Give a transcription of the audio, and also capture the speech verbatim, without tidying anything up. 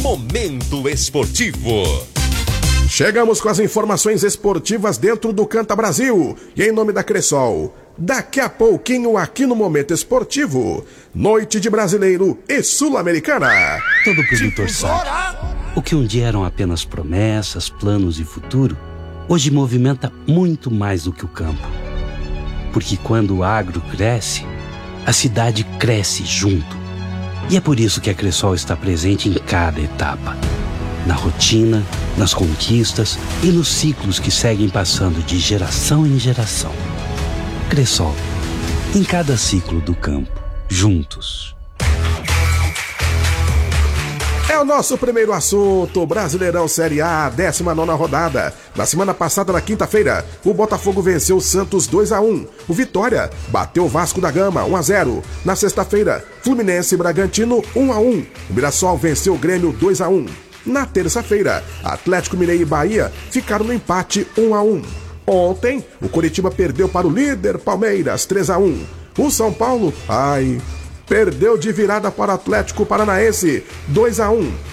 Momento Esportivo. Chegamos com as informações esportivas dentro do Canta Brasil. E em nome da Cressol, daqui a pouquinho aqui no Momento Esportivo, noite de brasileiro e sul-americana. Todo produtor sabe. O que um dia eram apenas promessas, planos e futuro, hoje movimenta muito mais do que o campo. Porque quando o agro cresce, a cidade cresce junto. E é por isso que a Cressol está presente em cada etapa. Na rotina, nas conquistas e nos ciclos que seguem passando de geração em geração. Cressol, em cada ciclo do campo, juntos. É o nosso primeiro assunto, Brasileirão Série A, décima nona rodada. Na semana passada, na quinta-feira, o Botafogo venceu o Santos dois a um. O Vitória bateu o Vasco da Gama um a zero. Na sexta-feira, Fluminense e Bragantino um a um. O Mirassol venceu o Grêmio dois a um. Na terça-feira, Atlético Mineiro e Bahia ficaram no empate um a um. Ontem, o Coritiba perdeu para o líder Palmeiras três a um. O São Paulo, ai, perdeu de virada para o Atlético Paranaense dois a um.